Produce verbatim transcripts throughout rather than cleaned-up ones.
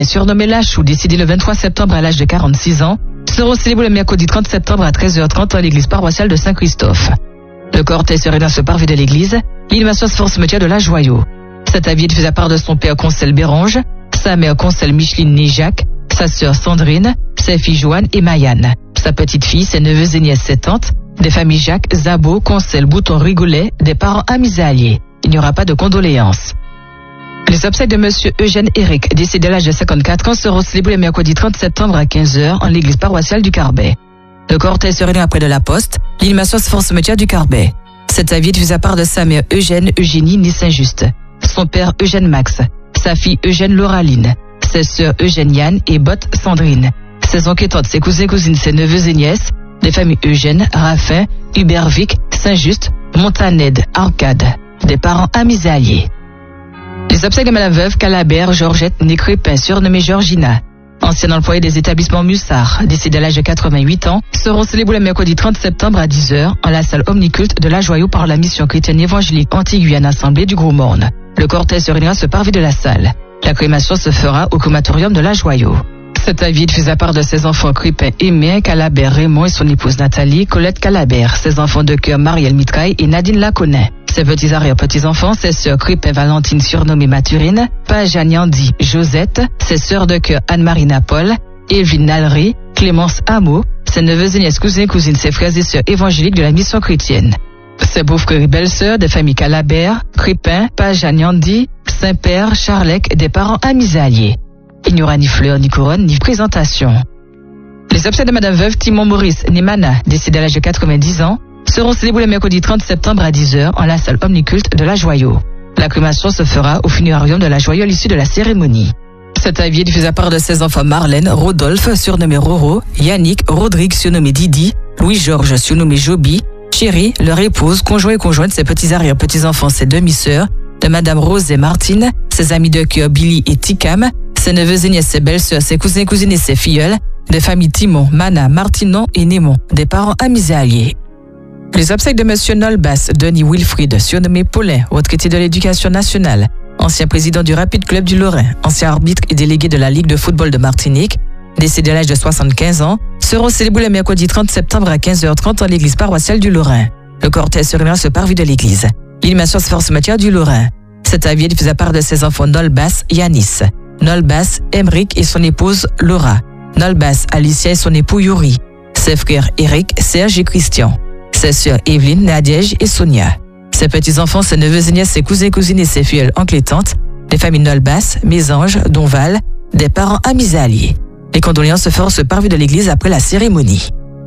surnommé Lachou, décédé le vingt-trois septembre à l'âge de quarante-six ans, seront célébrés le mercredi trente septembre à treize heures trente à l'église paroissiale de Saint-Christophe. Le cortège serait dans ce parvis de l'église, l'inhumation se fera au cimetière de la Joyau. Cet avis est diffusé à part de son père Concel Bérange, sa mère Concel Micheline née Jacques, sa sœur Sandrine, ses filles Joanne et Mayanne, sa petite fille, ses neveux et nièces, ses tantes, des familles Jacques, Zabo, Concel, Bouton, Rigoulet, des parents amis et alliés. Il n'y aura pas de condoléances. Les obsèques de monsieur Eugène Éric, décédé à l'âge de cinquante-quatre ans, seront célébrés le mercredi trente septembre à quinze heures en l'église paroissiale du Carbet. Le cortège se réunit après de la Poste, l'inhumation se fera au cimetière du Carbet. Cet avis est diffusé à part de sa mère Eugène Eugénie née Saint-Just, son père Eugène Max, sa fille Eugène Lauraline, ses sœurs Eugène Yann et Botte Sandrine, ses oncles et tantes, ses cousins et cousines, ses neveux et nièces, des familles Eugène, Raffin, Hubervic, Saint-Just, Montanède, Arcade, des parents amis et alliés. Les obsèques de Madame Veuve Calabert Georgette née Crépin, surnommée Georgina, ancienne employée des établissements Mussard, décédée à l'âge de quatre-vingt-huit ans, seront célébrés le mercredi trente septembre à dix heures en la salle omniculte de la Joyau par la mission chrétienne évangélique Anti-Guyane Assemblée du Gros Morne. Le cortège se réunira ce parvis de la salle. La crémation se fera au crématorium de la Joyau. Cet avis est diffusé à part de ses enfants Crépin, Aimé, Calabert, Raymond et son épouse Nathalie, Colette Calabert, ses enfants de cœur Marielle Mitraille et Nadine Laconnet. Ses petits arrière-petits-enfants, ses sœurs Crépin Valentine surnommée Mathurine, Pajane Yandy Josette, ses sœurs de cœur Anne-Marie Napol, Evelyne Nalery, Clémence Hameau, ses neveux et nièces, cousins et cousines, ses frères et sœurs évangéliques de la mission chrétienne. Ses beaux-frères et belles-sœurs des familles Calabert, Crépin, Pajane Yandy, Saint-Père, Charlec, des parents amis et alliés. Il n'y aura ni fleurs, ni couronne, ni présentation. Les obsèques de Madame Veuve Timon Maurice Nemana, décédée à l'âge de quatre-vingt-dix ans, seront célébrés le mercredi trente septembre à dix heures en la salle omniculte de la Joyau. La crémation se fera au funérarium de la Joyau à l'issue de la cérémonie. Cet avis est diffusé à part de ses enfants Marlène, Rodolphe, surnommé Roro, Yannick, Rodrigue, surnommé Didi, Louis-Georges, surnommé Joby, Chéri, leur épouse, conjoint et conjointe, ses petits arrière-petits-enfants, ses demi-sœurs, de Madame Rose et Martine, ses amis de cœur Billy et Tikam, ses neveux et nièces, ses belles-sœurs, ses cousins et cousines et ses filleuls, des familles Timon, Mana, Martinon et Némon, des parents amis et alliés. Les obsèques de monsieur Nolbas, Denis Wilfried, surnommé Paulin, retraité de l'éducation nationale, ancien président du Rapide Club du Lorrain, ancien arbitre et délégué de la Ligue de football de Martinique, décédé à l'âge de soixante-quinze ans, seront célébrés le mercredi trente septembre à quinze heures trente en l'église paroissiale du Lorrain. Le cortège se réunira ce parvis de l'église. L'inhumation se fera au cimetière du Lorrain. Cet avis est diffusé à part de ses enfants Nolbas, Yanis, Nolbas, Emric et son épouse Laura, Nolbas, Alicia et son époux Yuri, ses frères Eric, Serge et Christian, ses sœurs Evelyne, Nadège et Sonia, ses petits-enfants, ses neveux et nièces, ses cousins et cousines et ses filleuls, oncles et tantes, des familles Nolbas, Mésange, Donval, des parents amis et alliés. Les condoléances se feront ce parvis de l'église après la cérémonie.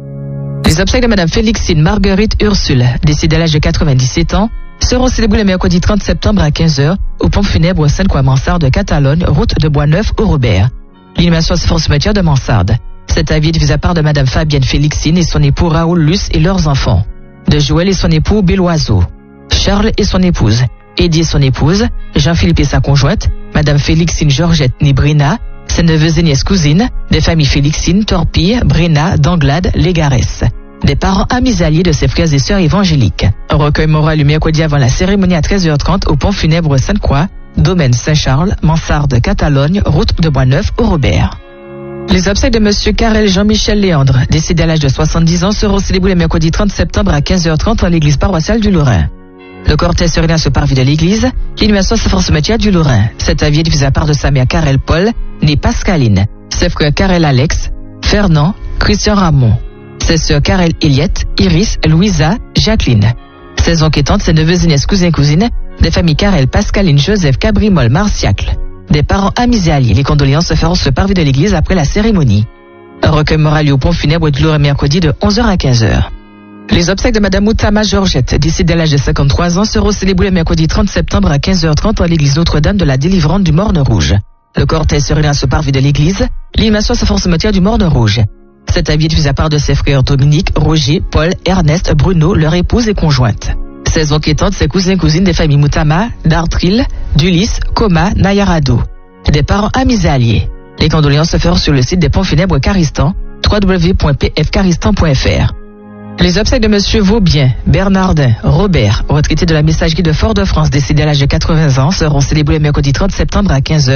Les obsèques de Madame Félixine Marguerite Ursule, décédée à l'âge de quatre-vingt-dix-sept ans, seront célébrés le mercredi trente septembre à quinze heures au pompe funèbre Sainte-Croix-Mansarde de Catalogne, route de Boisneuf au Robert. L'inhumation se fera au cimetière de Mansarde. Cet avis est diffusé à part de Madame Fabienne Félixine et son époux Raoul Luce et leurs enfants, de Joël et son époux Béloiseau, Charles et son épouse, Eddie et son épouse, Jean-Philippe et sa conjointe, Madame Félixine Georgette Nibrina, ses neveux et nièces cousines, des familles Félixine, Torpille, Brena, Danglade, Légarès, des parents amis alliés de ses frères et sœurs évangéliques. Un recueil moral le mercredi avant la cérémonie à treize heures trente au pont funèbre Sainte-Croix, domaine Saint-Charles, Mansarde, Catalogne, route de Boisneuf au Robert. Les obsèques de monsieur Carrel Jean-Michel Léandre, décédé à l'âge de soixante-dix ans, seront célébrés le mercredi trente septembre à quinze heures trente en l'église paroissiale du Lorrain. Le cortège se réunit à ce parvis de l'église. L'inhumation se fera au cimetière du Lorrain. Cet avis est diffusé à part de sa mère Carrel Paul, née Pascaline, ses frères Carrel Alex, Fernand, Christian Ramon, ses sœurs Carrel Eliette, Iris, Louisa, Jacqueline, ses oncles et tantes, ses neveux et nièces, cousins et cousines, des familles Carrel, Pascaline, Joseph, Cabrimol, Marciacle, des parents amis et alliés. Les condoléances se feront ce parvis de l'église après la cérémonie. Un recueil moral au pont funèbre du Lorrain mercredi de onze heures à quinze heures. Les obsèques de Madame Moutama Georgette, décédée à l'âge de cinquante-trois ans, seront célébrées le mercredi trente septembre à quinze heures trente en l'église Notre-Dame de la Délivrante du Morne Rouge. Le cortège se réunit à ce parvis de l'église. L'inhumation se fera au cimetière du Morne Rouge. Cet avis est diffusé à part de ses frères Dominique, Roger, Paul, Ernest, Bruno, leur épouse et conjointe. Ses oncles et tantes, ses cousins et cousines des familles Moutama, Dartril, Dulis, Coma, Nayarado, des parents amis et alliés. Les condoléances se feront sur le site des ponts funèbres Caristan, w w w point p f caristan point f r. Les obsèques de monsieur Vaubien, Bernardin, Robert, retraité de la messagerie de Fort-de-France, décédé à l'âge de quatre-vingts ans, seront célébrées le mercredi trente septembre à quinze heures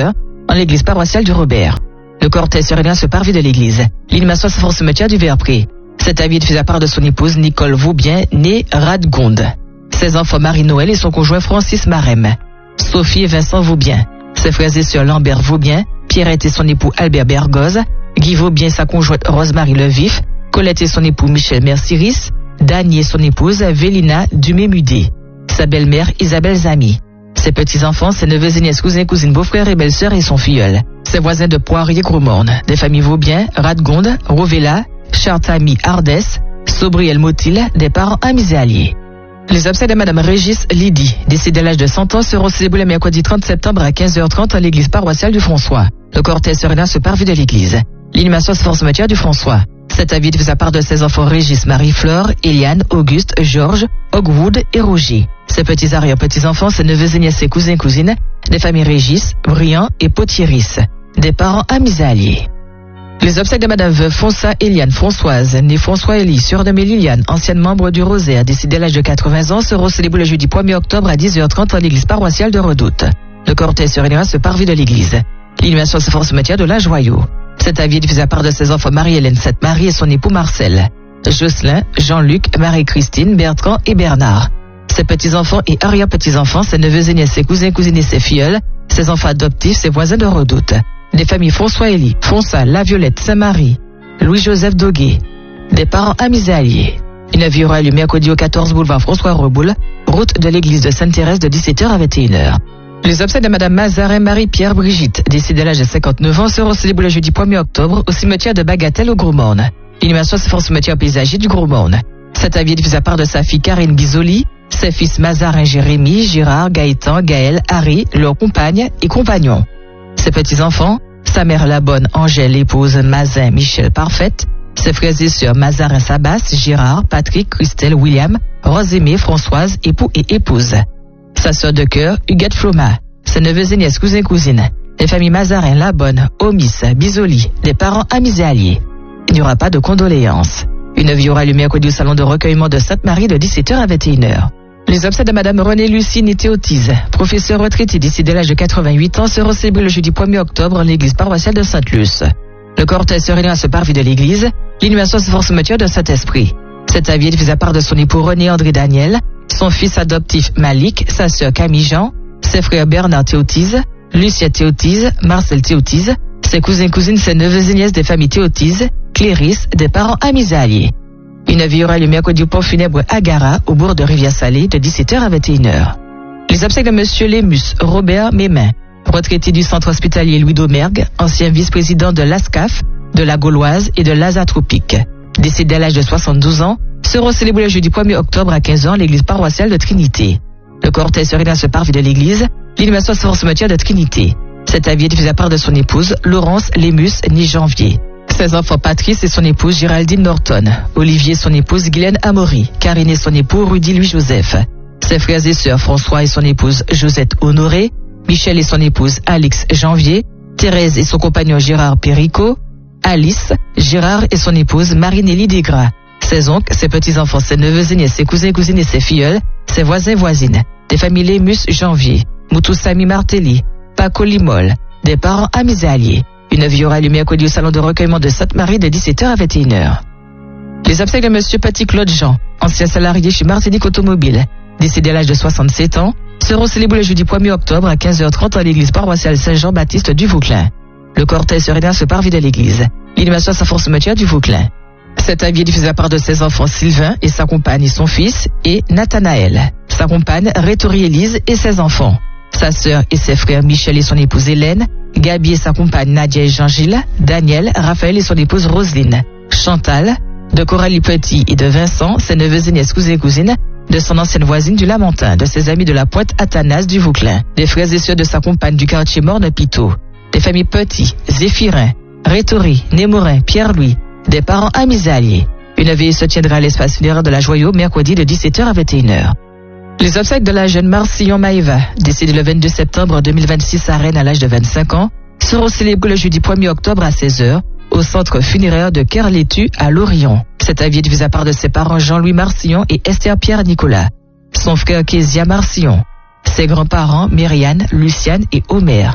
en l'église paroissiale du Robert. Le cortège serein se parvient de l'église. L'inhumation se fera au cimetière du Verpré. Cet avis est fait à part de son épouse Nicole Vaubien, née Radgonde. Ses enfants Marie-Noël et son conjoint Francis Marem. Sophie et Vincent Vaubien. Ses frères et sœurs Lambert Vaubien, Pierrette et son époux Albert Bergoz, Guy Vaubien et sa conjointe Rosemary Levif, Colette et son époux Michel Merciris, Dany et son épouse Vélina Dumé-Mudé. Sa belle-mère Isabelle Zamy. Ses petits-enfants, ses neveux et nièces, cousins, cousines, beaux-frères et belles-sœurs et son filleul. Ses voisins de Poirier-Grosmorne, des familles Vaubien, Radgonde, Rovella, Chartamy, Ardès, Sobriel Motil, des parents amis et alliés. Les obsèques de Madame Régis Lydie, décédée à l'âge de cent ans, seront célébrées le mercredi trente septembre à quinze heures trente à l'église paroissiale du François. Le cortège serein se parvient de l'église. L'inhumation se fera au cimetière du François. Cet avis fait à part de ses enfants Régis, Marie-Flore, Eliane, Auguste, Georges, Hogwood et Roger. Ses petits arrière-petits-enfants, ses neveux et nièces, ses cousins et cousines, des familles Régis, Briand et Potieris, des parents amis et alliés. Les obsèques de Madame Veuve Fonsa Eliane Françoise, née François Elie, surnommée Liliane, ancienne membre du Rosaire, décédée à l'âge de quatre-vingts ans, seront célébrées le jeudi premier octobre à dix heures trente à l'église paroissiale de Redoute. Le cortège serein se parvient de l'église. L'inhumation se fera au cimetière de la Joyau. Cet avis est diffusé à part de ses enfants Marie-Hélène Sainte-Marie et son époux Marcel, Jocelyn, Jean-Luc, Marie-Christine, Bertrand et Bernard. Ses petits-enfants et arrière-petits-enfants, ses neveux et nièces, ses cousins, cousines et ses filleuls, ses enfants adoptifs, ses voisins de Redoute. Des familles François Elie, Fonsa, La Violette, Saint-Marie, Louis-Joseph Doguet. Des parents amis et alliés. Une vie aura lieu mercredi au quatorze boulevard François Reboul, route de l'église de Sainte-Thérèse de dix-sept heures à vingt et une heures. Les obsèques de Madame Mazarin Marie-Pierre Brigitte, décédée à l'âge de cinquante-neuf ans, seront célébrées le jeudi premier octobre au cimetière de Bagatelle au Gros-Morne. L'inhumation se fera au cimetière paysager du Gros-Morne. Cet avis est diffusé à part de sa fille Karine Bisoli, ses fils Mazarin Jérémy, Girard, Gaëtan, Gaël, Harry, leurs compagnes et compagnons. Ses petits-enfants, sa mère la bonne Angèle, épouse Mazin Michel Parfaite, ses frères et sœurs Mazarin Sabas, Girard, Patrick, Christelle, William, Rosémée, Françoise, époux et épouse. Sa sœur de cœur, Huguette Floma, ses neveux et nièces, cousins et cousines, les familles Mazarin, La Bonne, Omis, Bisoli, des parents amis et alliés. Il n'y aura pas de condoléances. Une vie aura lieu mercredi au salon de recueillement de Sainte-Marie de dix-sept heures à vingt et une heures. Les obsèques de Madame Renée Lucine Théotise, professeure retraitée décédée à l'âge de quatre-vingt-huit ans, seront célébrées le jeudi premier octobre en l'église paroissiale de Sainte-Luce. Le cortège serein se parvient de l'église, l'inhumation se fera au cimetière de Saint-Esprit. Cet avis est diffusé à part de son époux René André Daniel, son fils adoptif Malik, sa sœur Camille Jean, ses frères Bernard Théotise, Lucien Théotise, Marcel Théotise, ses cousins et cousines, ses neveux et nièces des familles Théotise, Cléris, des parents amis et alliés. Une vie aura lieu mercredi au pont funèbre Agara, au bord de Rivière-Salée, de dix-sept heures à vingt et une heures. Les obsèques de Monsieur Lémus Robert Mémin, retraité du centre hospitalier Louis Domergue, ancien vice-président de l'A S C A F, de la Gauloise et de l'Azatropique, décédé à l'âge de soixante-douze ans, seront célébrés le jeudi premier octobre à quinze heures à l'église paroissiale de Trinité. Le cortège serein se parvient de l'église, l'inhumation se fera au cimetière de Trinité. Cet avis est diffusé à part de son épouse, Laurence Lémus, née janvier. Ses enfants Patrice et son épouse Géraldine Norton, Olivier son épouse Guylaine Amaury, Karine et son époux Rudy Louis-Joseph, ses frères et sœurs François et son épouse Josette Honoré, Michel et son épouse Alix Janvier, Thérèse et son compagnon Gérard Péricot, Alice, Gérard et son épouse Marie-Nélie Desgras, ses oncles, ses petits-enfants, ses neveux et nièces, ses cousins et cousines et ses filleuls, ses voisins et voisines, des familles Lémus Janvier, Moutoussami Martelly, Paco Limol, des parents amis et alliés. Une vie aura lieu mercredi au salon de recueillement de Sainte-Marie de dix-sept heures à vingt et une heures. Les obsèques de Monsieur Petit Claude Jean, ancien salarié chez Martinique Automobile, décédé à l'âge de soixante-sept ans, seront célébrés le jeudi premier octobre à quinze heures trente à l'église paroissiale Saint-Jean-Baptiste du Vauclin. Le cortège serein se parvient de l'église. L'inhumation se fera au cimetière du Vauclin. Cet avis est diffusé à part de ses enfants Sylvain et sa compagne et son fils, et Nathanaël, sa compagne Rétori Élise et ses enfants, sa sœur et ses frères Michel et son épouse Hélène, Gabi et sa compagne Nadia et Jean-Gilles, Daniel, Raphaël et son épouse Roselyne, Chantal, de Coralie Petit et de Vincent, ses neveux et nièces, cousins et cousines, de son ancienne voisine du Lamentin, de ses amis de la Pointe Athanas du Vauclin, des frères et sœurs de sa compagne du quartier Morne-Pitot, des familles Petit, Zéphirin, Rétori, Némorin, Pierre-Louis, des parents amis et alliés. Une veillée se tiendra à l'espace funéraire de la Joyau mercredi de dix-sept heures à vingt et une heures. Les obsèques de la jeune Marcillon Maëva, décédée le vingt-deux septembre deux mille vingt-six à Rennes à l'âge de vingt-cinq ans, seront célébrées le jeudi premier octobre à seize heures au centre funéraire de Kerlétu à Lorient. Cet avis est diffusé à part de ses parents Jean-Louis Marcillon et Esther Pierre Nicolas, son frère Kézia Marcillon, ses grands-parents Myriane, Luciane et Omer,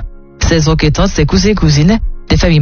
Ses oncles et tantes, ses cousins et cousines, des familles